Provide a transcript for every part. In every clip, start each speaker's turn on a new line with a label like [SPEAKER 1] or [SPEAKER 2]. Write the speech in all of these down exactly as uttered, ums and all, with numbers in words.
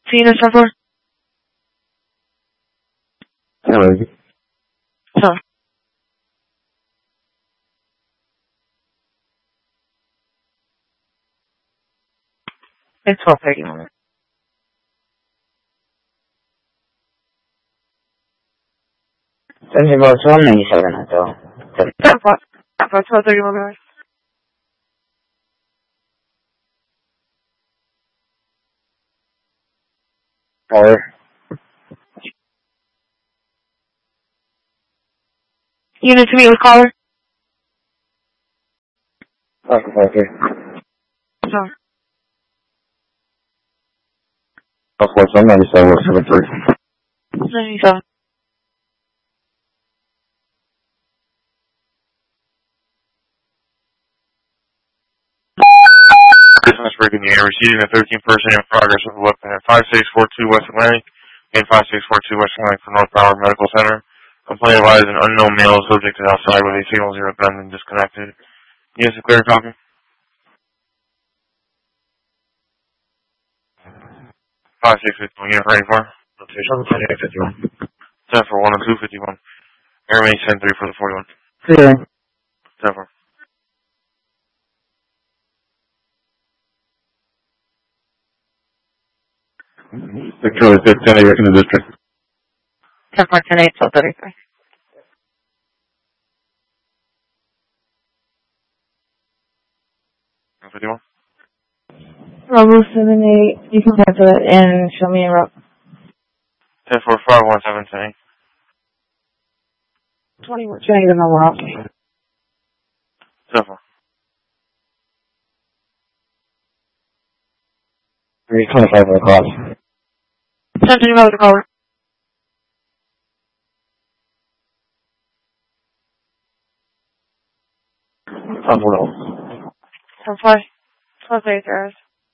[SPEAKER 1] See you ten four.
[SPEAKER 2] Hello.
[SPEAKER 1] So. It's twelve thirty-one.
[SPEAKER 2] Seventy bucks one ninety-seven, that's all.
[SPEAKER 1] ten four. For twelve thirty-one hours.
[SPEAKER 2] Caller.
[SPEAKER 1] Unit to meet with caller.
[SPEAKER 2] Okay, okay.
[SPEAKER 1] So.
[SPEAKER 2] Of course, one ninety-seven, seven three.
[SPEAKER 1] ninety-seven.
[SPEAKER 3] Business breaking the air, receiving a thirteen person in progress with a weapon at five six four two West Atlantic and five six four two West Atlantic for North Broward Medical Center. Complaint advised an unknown male is subjected outside with a signal zero gun and disconnected. Yes, a clear copy. five six fifty one, unit ready for? ten for one oh two fifty-one. Air Main ten three for the forty-one.
[SPEAKER 2] Clear.
[SPEAKER 3] ten for.
[SPEAKER 2] Victoria fifteen, you're in the district.
[SPEAKER 1] ten four, ten eight, twelve thirty-three.
[SPEAKER 3] fifty-one.
[SPEAKER 1] Bravo seven eight. You can cancel it and show me a route.
[SPEAKER 3] ten four five one seven ten eight.
[SPEAKER 1] twenty-one. Showing the number route.
[SPEAKER 3] ten four.
[SPEAKER 2] three twenty-five for the cross.
[SPEAKER 1] Send to the caller.
[SPEAKER 2] ten four.
[SPEAKER 1] ten five. twelve thirty-three hours.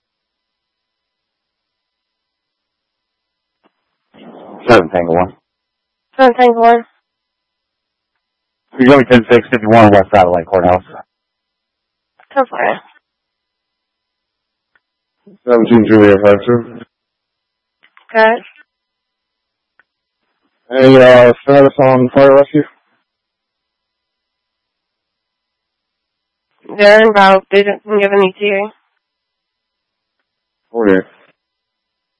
[SPEAKER 2] seven Tango one.
[SPEAKER 1] seven Tango one.
[SPEAKER 2] You're going ten six fifty-one West Satellite Courthouse.
[SPEAKER 1] ten five.
[SPEAKER 2] seventeen Juliet five two.
[SPEAKER 1] Got it.
[SPEAKER 2] Any uh, status on fire rescue?
[SPEAKER 1] They're en route. They didn't give any T A.
[SPEAKER 2] Okay.